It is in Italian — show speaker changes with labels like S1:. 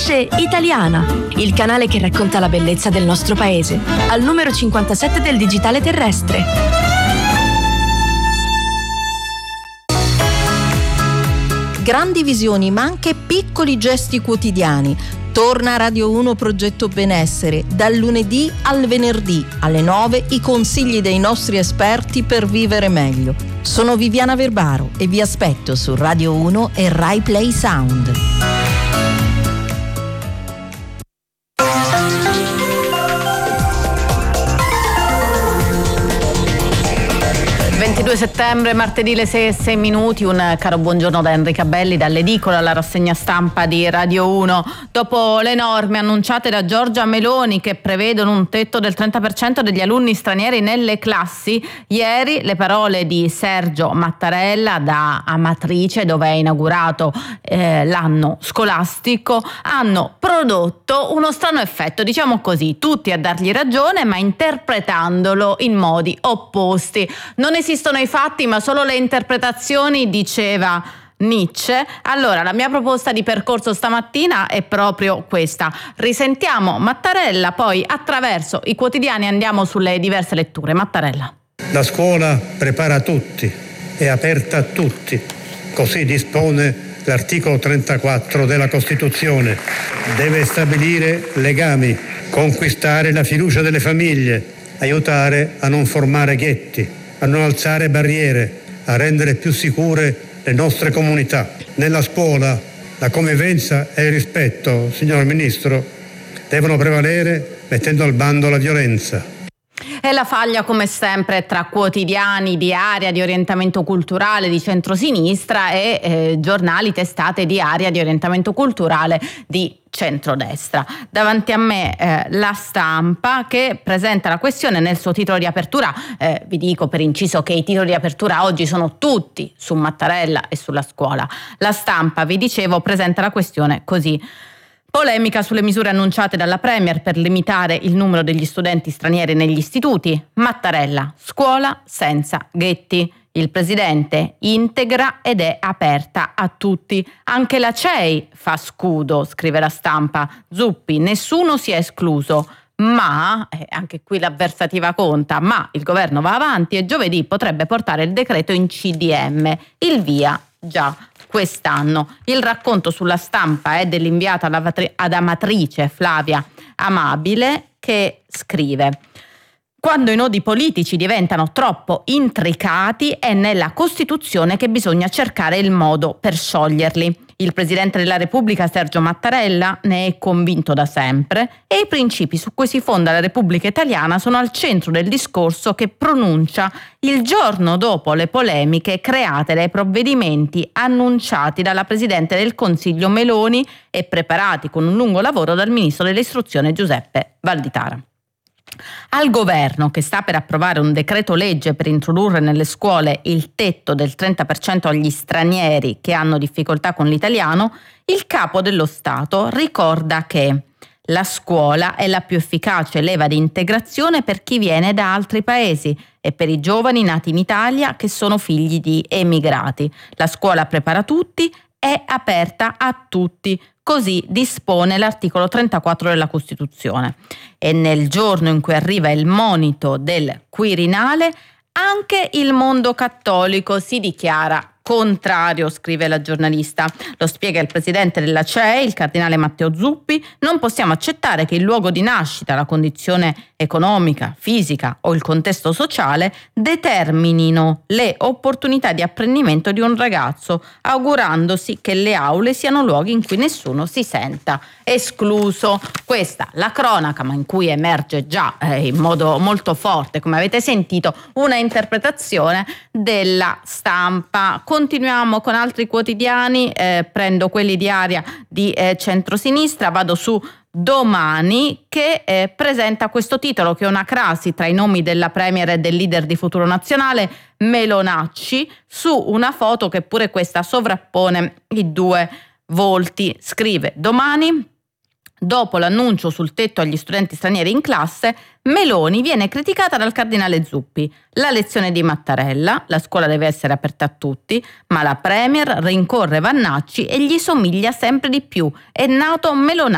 S1: Esce Italiana, il canale che racconta la bellezza del nostro paese, al numero 57 del digitale terrestre.
S2: Grandi visioni, ma anche piccoli gesti quotidiani. Torna a Radio 1 Progetto Benessere, dal lunedì al venerdì alle 9, i consigli dei nostri esperti per vivere meglio. Sono Viviana Verbaro e vi aspetto su Radio 1 e Rai Play Sound.
S3: 22 settembre, martedì, le 6:06. Un caro buongiorno da Enrica Belli, dall'edicola alla rassegna stampa di Radio 1. Dopo le norme annunciate da Giorgia Meloni che prevedono un tetto del 30% degli alunni stranieri nelle classi, ieri le parole di Sergio Mattarella da Amatrice, dove è inaugurato l'anno scolastico, hanno prodotto uno strano effetto, diciamo così, tutti a dargli ragione ma interpretandolo in modi opposti. Non esistono i fatti ma solo le interpretazioni, diceva Nietzsche. Allora, la mia proposta di percorso stamattina è proprio questa. Risentiamo Mattarella, poi attraverso i quotidiani andiamo sulle diverse letture. Mattarella.
S4: La scuola prepara tutti, è aperta a tutti, così dispone l'articolo 34 della Costituzione. Deve stabilire legami, conquistare la fiducia delle famiglie, aiutare a non formare ghetti, a non alzare barriere, a rendere più sicure le nostre comunità. Nella scuola la convivenza e il rispetto, signor Ministro, devono prevalere mettendo al bando la violenza.
S3: E la faglia, come sempre, tra quotidiani di area di orientamento culturale di centrosinistra e giornali, testate di area di orientamento culturale di centrodestra. Davanti a me La Stampa, che presenta la questione nel suo titolo di apertura. Vi dico per inciso che i titoli di apertura oggi sono tutti su Mattarella e sulla scuola. La Stampa, vi dicevo, presenta la questione così. Polemica sulle misure annunciate dalla Premier per limitare il numero degli studenti stranieri negli istituti. Mattarella, scuola senza ghetti. Il presidente integra ed è aperta a tutti. Anche la CEI fa scudo, scrive La Stampa. Zuppi, nessuno si è escluso. Ma, anche qui l'avversativa conta, ma il governo va avanti e giovedì potrebbe portare il decreto in CDM. Il via già quest'anno. Il racconto sulla Stampa è dell'inviata ad Amatrice Flavia Amabile, che scrive: quando i nodi politici diventano troppo intricati è nella Costituzione che bisogna cercare il modo per scioglierli. Il Presidente della Repubblica Sergio Mattarella ne è convinto da sempre e i principi su cui si fonda la Repubblica Italiana sono al centro del discorso che pronuncia il giorno dopo le polemiche create dai provvedimenti annunciati dalla Presidente del Consiglio Meloni e preparati con un lungo lavoro dal Ministro dell'Istruzione Giuseppe Valditara. Al governo, che sta per approvare un decreto legge per introdurre nelle scuole il tetto del 30% agli stranieri che hanno difficoltà con l'italiano, il capo dello Stato ricorda che la scuola è la più efficace leva di integrazione per chi viene da altri paesi e per i giovani nati in Italia che sono figli di emigrati. La scuola prepara tutti, è aperta a tutti. Così dispone l'articolo 34 della Costituzione. E nel giorno in cui arriva il monito del Quirinale, anche il mondo cattolico si dichiara contrario, scrive la giornalista. Lo spiega il presidente della CEI, il cardinale Matteo Zuppi. Non possiamo accettare che il luogo di nascita, la condizione economica, fisica o il contesto sociale determinino le opportunità di apprendimento di un ragazzo, augurandosi che le aule siano luoghi in cui nessuno si senta escluso. Questa la cronaca, ma in cui emerge già in modo molto forte, come avete sentito, una interpretazione della Stampa. Continuiamo con altri quotidiani, prendo quelli di area di centrosinistra, vado su Domani, che presenta questo titolo, che è una crasi tra i nomi della Premier e del leader di Futuro Nazionale Melonacci, su una foto che pure questa sovrappone i due volti. Scrive Domani: dopo l'annuncio sul tetto agli studenti stranieri in classe, Meloni viene criticata dal cardinale Zuppi. La lezione di Mattarella: la scuola deve essere aperta a tutti, ma la Premier rincorre Vannacci e gli somiglia sempre di più. È nato Melonacci.